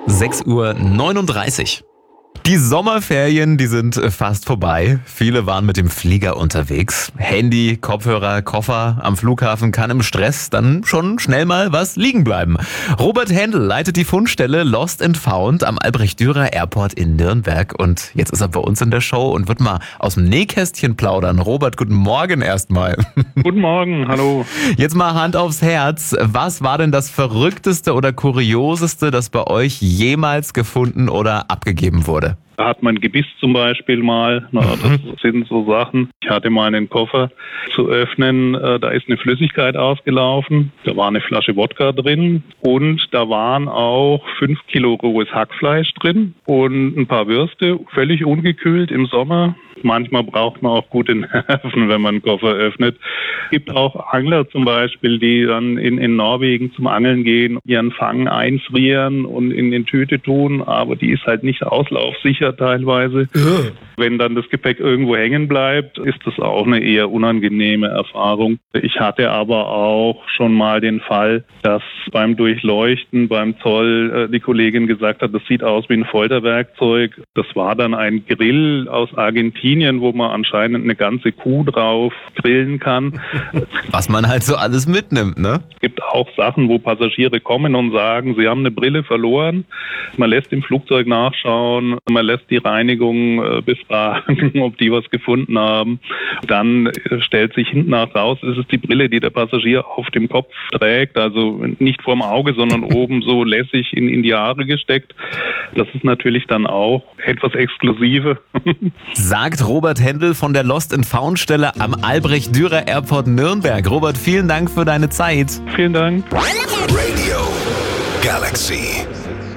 6:39 Uhr. Die Sommerferien, die sind fast vorbei. Viele waren mit dem Flieger unterwegs. Handy, Kopfhörer, Koffer am Flughafen kann im Stress dann schon schnell mal was liegen bleiben. Robert Händel leitet die Fundstelle Lost and Found am Albrecht-Dürer Airport in Nürnberg. Und jetzt ist er bei uns in der Show und wird mal aus dem Nähkästchen plaudern. Robert, guten Morgen erstmal. Guten Morgen, hallo. Jetzt mal Hand aufs Herz. Was war denn das Verrückteste oder Kurioseste, das bei euch jemals gefunden oder abgegeben wurde? Da hat mein Gebiss zum Beispiel mal, das sind so Sachen. Ich hatte mal einen Koffer zu öffnen, da ist eine Flüssigkeit ausgelaufen, da war eine Flasche Wodka drin und da waren auch 5 Kilo rohes Hackfleisch drin und ein paar Würste, völlig ungekühlt im Sommer. Manchmal braucht man auch gute Nerven, wenn man einen Koffer öffnet. Es gibt auch Angler zum Beispiel, die dann in Norwegen zum Angeln gehen, ihren Fang einfrieren und in den Tüte tun, aber die ist halt nicht auslaufsicher teilweise. Ja. Wenn dann das Gepäck irgendwo hängen bleibt, ist das auch eine eher unangenehme Erfahrung. Ich hatte aber auch schon mal den Fall, dass beim Durchleuchten beim Zoll die Kollegin gesagt hat, das sieht aus wie ein Folterwerkzeug. Das war dann ein Grill aus Argentinien, wo man anscheinend eine ganze Kuh drauf grillen kann. Was man halt so alles mitnimmt, ne? Es gibt auch Sachen, wo Passagiere kommen und sagen, sie haben eine Brille verloren. Man lässt im Flugzeug nachschauen, man lässt die Reinigung befragen, ob die was gefunden haben. Dann stellt sich hinten auch raus, ist es die Brille, die der Passagier auf dem Kopf trägt, also nicht vorm Auge, sondern oben so lässig in die Haare gesteckt. Das ist natürlich dann auch etwas exklusive. Sagt Robert Händel von der Lost and Found Stelle am Albrecht-Dürer Airport Nürnberg. Robert, vielen Dank für deine Zeit. Vielen Dank. Radio Galaxy.